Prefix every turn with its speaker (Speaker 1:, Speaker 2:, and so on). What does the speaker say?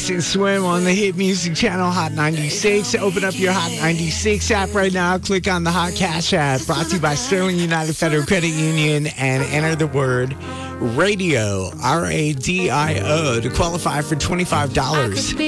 Speaker 1: and Swim on the Hit Music Channel, Hot 96. Open up your Hot 96 app right now. Click on the Hot Cash app, brought to you by Sterling United Federal Credit Union, and enter the word radio, RADIO, to qualify for $25.